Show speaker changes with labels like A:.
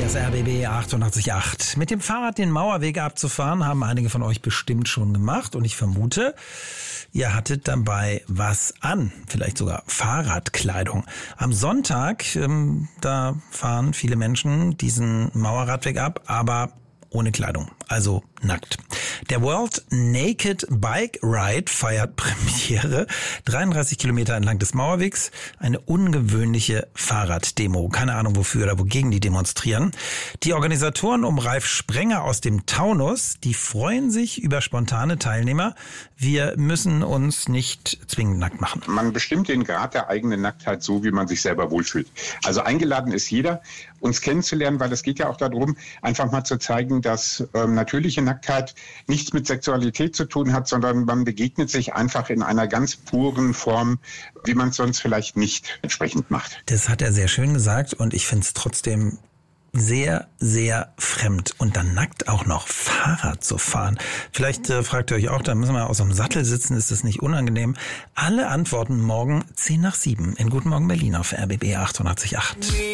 A: Hier ist RBB 88.8. Mit dem Fahrrad den Mauerweg abzufahren, haben einige von euch bestimmt schon gemacht. Und ich vermute, ihr hattet dabei was an. Vielleicht sogar Fahrradkleidung. Am Sonntag, da fahren viele Menschen diesen Mauerradweg ab, aber ohne Kleidung, also nackt. Der World Naked Bike Ride feiert Premiere. 33 Kilometer entlang des Mauerwegs. Eine ungewöhnliche Fahrraddemo. Keine Ahnung wofür oder wogegen die demonstrieren. Die Organisatoren um Ralf Sprenger aus dem Taunus, die freuen sich über spontane Teilnehmer. Wir müssen uns nicht zwingend nackt machen.
B: Man bestimmt den Grad der eigenen Nacktheit so, wie man sich selber wohlfühlt. Also eingeladen ist jeder, uns kennenzulernen, weil es geht ja auch darum, einfach mal zu zeigen, dass natürliche Nacktheit nichts mit Sexualität zu tun hat, sondern man begegnet sich einfach in einer ganz puren Form, wie man es sonst vielleicht nicht entsprechend macht.
A: Das hat er sehr schön gesagt und ich finde es trotzdem sehr, sehr fremd. Und dann nackt auch noch Fahrrad zu fahren. Vielleicht fragt ihr euch auch, da müssen wir aus dem Sattel sitzen, ist das nicht unangenehm? Alle Antworten morgen 6:50 in Guten Morgen Berlin auf RBB 88.8.